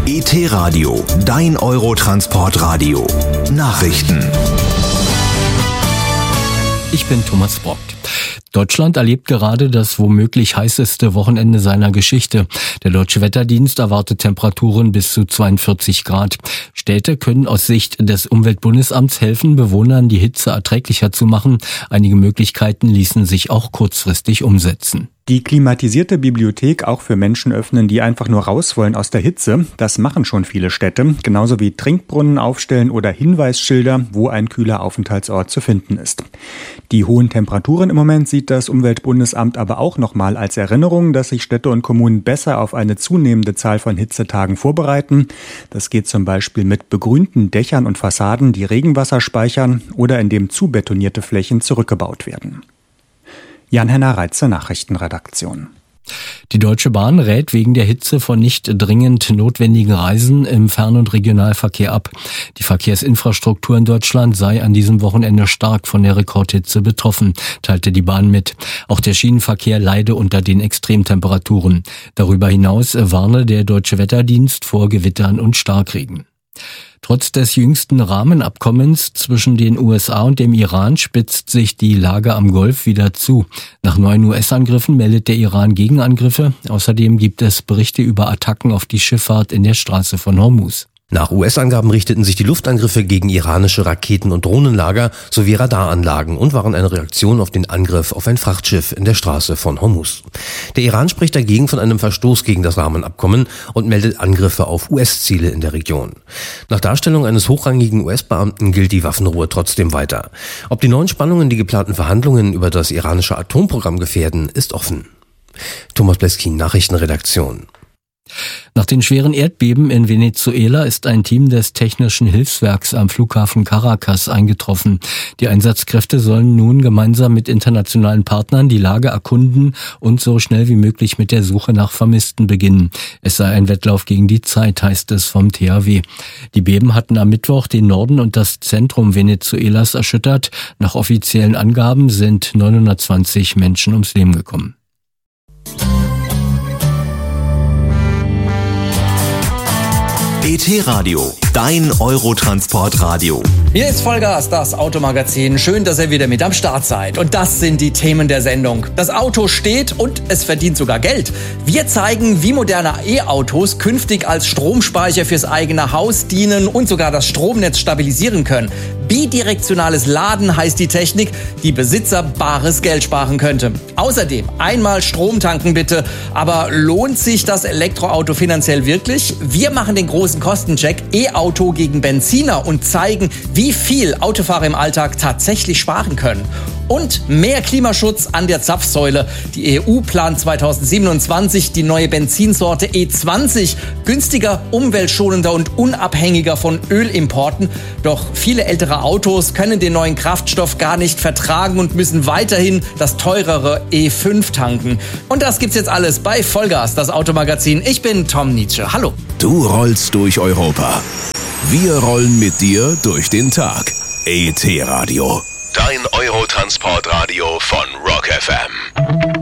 ET-Radio, dein Eurotransportradio. Nachrichten. Ich bin Thomas Brock. Deutschland erlebt gerade das womöglich heißeste Wochenende seiner Geschichte. Der Deutsche Wetterdienst erwartet Temperaturen bis zu 42 Grad. Städte können aus Sicht des Umweltbundesamts helfen, Bewohnern die Hitze erträglicher zu machen. Einige Möglichkeiten ließen sich auch kurzfristig umsetzen. Die klimatisierte Bibliothek auch für Menschen öffnen, die einfach nur raus wollen aus der Hitze. Das machen schon viele Städte. Genauso wie Trinkbrunnen aufstellen oder Hinweisschilder, wo ein kühler Aufenthaltsort zu finden ist. Die hohen Temperaturen im Moment sieht das Umweltbundesamt aber auch nochmal als Erinnerung, dass sich Städte und Kommunen besser auf eine zunehmende Zahl von Hitzetagen vorbereiten. Das geht zum Beispiel mit begrünten Dächern und Fassaden, die Regenwasser speichern oder indem zubetonierte Flächen zurückgebaut werden. Jan-Henner Reitze, Nachrichtenredaktion. Die Deutsche Bahn rät wegen der Hitze von nicht dringend notwendigen Reisen im Fern- und Regionalverkehr ab. Die Verkehrsinfrastruktur in Deutschland sei an diesem Wochenende stark von der Rekordhitze betroffen, teilte die Bahn mit. Auch der Schienenverkehr leide unter den Extremtemperaturen. Darüber hinaus warne der Deutsche Wetterdienst vor Gewittern und Starkregen. Trotz des jüngsten Rahmenabkommens zwischen den USA und dem Iran spitzt sich die Lage am Golf wieder zu. Nach 9 US-Angriffen meldet der Iran Gegenangriffe. Außerdem gibt es Berichte über Attacken auf die Schifffahrt in der Straße von Hormuz. Nach US-Angaben richteten sich die Luftangriffe gegen iranische Raketen- und Drohnenlager sowie Radaranlagen und waren eine Reaktion auf den Angriff auf ein Frachtschiff in der Straße von Hormuz. Der Iran spricht dagegen von einem Verstoß gegen das Rahmenabkommen und meldet Angriffe auf US-Ziele in der Region. Nach Darstellung eines hochrangigen US-Beamten gilt die Waffenruhe trotzdem weiter. Ob die neuen Spannungen die geplanten Verhandlungen über das iranische Atomprogramm gefährden, ist offen. Thomas Bleskin, Nachrichtenredaktion. Nach den schweren Erdbeben in Venezuela ist ein Team des Technischen Hilfswerks am Flughafen Caracas eingetroffen. Die Einsatzkräfte sollen nun gemeinsam mit internationalen Partnern die Lage erkunden und so schnell wie möglich mit der Suche nach Vermissten beginnen. Es sei ein Wettlauf gegen die Zeit, heißt es vom THW. Die Beben hatten am Mittwoch den Norden und das Zentrum Venezuelas erschüttert. Nach offiziellen Angaben sind 920 Menschen ums Leben gekommen. ET-Radio, dein Eurotransportradio. Hier ist Vollgas, das Automagazin. Schön, dass ihr wieder mit am Start seid. Und das sind die Themen der Sendung. Das Auto steht und es verdient sogar Geld. Wir zeigen, wie moderne E-Autos künftig als Stromspeicher fürs eigene Haus dienen und sogar das Stromnetz stabilisieren können. Bidirektionales Laden heißt die Technik, die Besitzer bares Geld sparen könnte. Außerdem einmal Strom tanken bitte. Aber lohnt sich das Elektroauto finanziell wirklich? Wir machen den großen Kostencheck E-Auto gegen Benziner und zeigen, wie viel Autofahrer im Alltag tatsächlich sparen können. Und mehr Klimaschutz an der Zapfsäule. Die EU plant 2027 die neue Benzinsorte E20. Günstiger, umweltschonender und unabhängiger von Ölimporten. Doch viele ältere Autos können den neuen Kraftstoff gar nicht vertragen und müssen weiterhin das teurere E5 tanken. Und das gibt's jetzt alles bei Vollgas, das Automagazin. Ich bin Tom Nietzsche. Hallo. Du rollst durch Europa. Wir rollen mit dir durch den Tag. ET-Radio. Dein Eurotransportradio von Rock FM.